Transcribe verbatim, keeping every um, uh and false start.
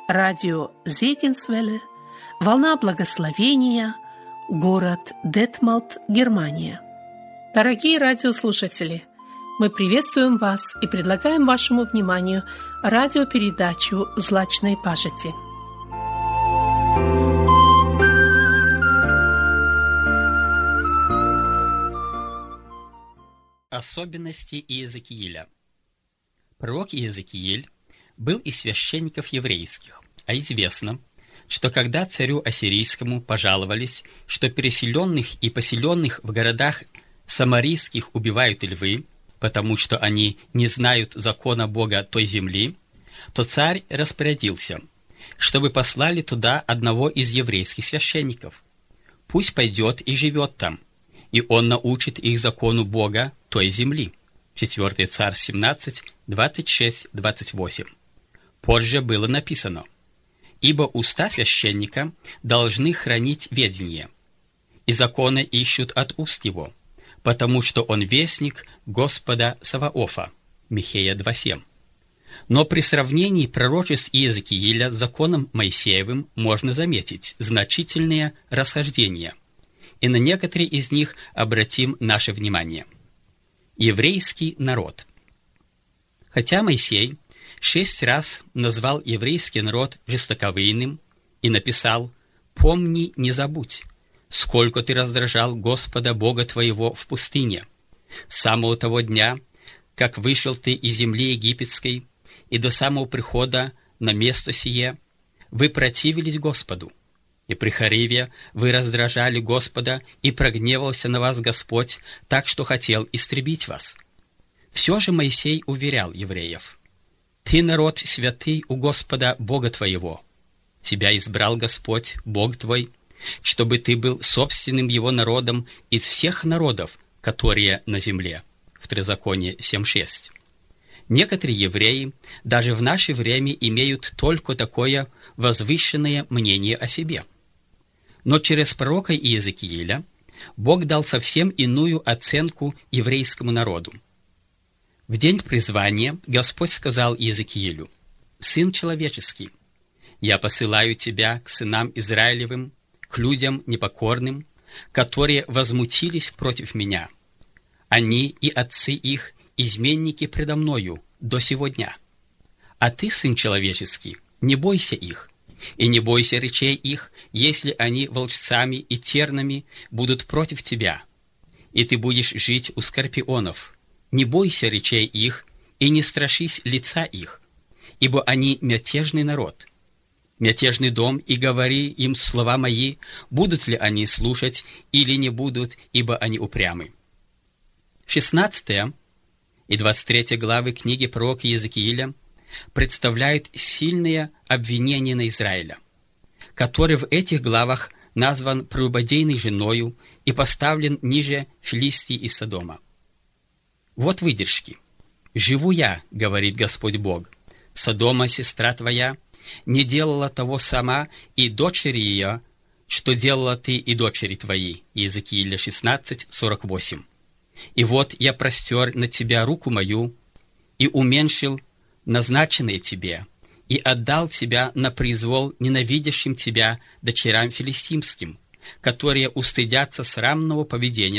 Радио Зегенсвелле, волна благословения, город Детмалт, Германия. Дорогие радиослушатели, мы приветствуем вас и предлагаем вашему вниманию радиопередачу «Злачной пажити». Особенности Иезекииля. Пророк Иезекииль был из священников еврейских, а известно, что когда царю ассирийскому пожаловались, что переселенных и поселенных в городах самарийских убивают львы, потому что они не знают закона Бога той земли, то царь распорядился, чтобы послали туда одного из еврейских священников. Пусть пойдет и живет там, и он научит их закону Бога той земли. четвёртый Царь семнадцать, двадцать шесть, двадцать восемь. Позже было написано: «Ибо уста священника должны хранить ведение, и законы ищут от уст его, потому что он вестник Господа Саваофа». Михея два семь. Но при сравнении пророчеств Иезекииля с законом Моисеевым можно заметить значительные расхождения, и на некоторые из них обратим наше внимание. Еврейский народ. Хотя Моисей шесть раз назвал еврейский народ жестоковыйным и написал: «Помни, не забудь, сколько ты раздражал Господа Бога твоего в пустыне, с самого того дня, как вышел ты из земли египетской, и до самого прихода на место сие, вы противились Господу. И при Хориве вы раздражали Господа, и прогневался на вас Господь, так что хотел истребить вас». Все же Моисей уверял евреев: «Ты народ святый у Господа Бога твоего. Тебя избрал Господь, Бог твой, чтобы ты был собственным его народом из всех народов, которые на земле». Второзаконие семь шесть. Некоторые евреи даже в наше время имеют только такое возвышенное мнение о себе. Но через пророка Иезекииля Бог дал совсем иную оценку еврейскому народу. В день призвания Господь сказал Иезекиилю: «Сын человеческий, я посылаю тебя к сынам Израилевым, к людям непокорным, которые возмутились против меня. Они и отцы их изменники предо мною до сего дня. А ты, сын человеческий, не бойся их, и не бойся речей их, если они волчцами и тернами будут против тебя, и ты будешь жить у скорпионов. Не бойся речей их, и не страшись лица их, ибо они мятежный народ. Мятежный дом, и говори им слова мои, будут ли они слушать или не будут, ибо они упрямы». шестнадцатая и двадцать третья главы книги пророка Иезекииля представляют сильные обвинения на Израиля, который в этих главах назван прелюбодейной женою и поставлен ниже Филистии и Содома. Вот выдержки. «Живу я, — говорит Господь Бог, — Содома, сестра твоя, не делала того сама, и дочери ее, что делала ты и дочери твои». Иезекииля шестнадцать, сорок восемь. «И вот я простер на тебя руку мою, и уменьшил назначенное тебе, и отдал тебя на произвол ненавидящим тебя дочерям филистимским, которые устыдятся срамного поведения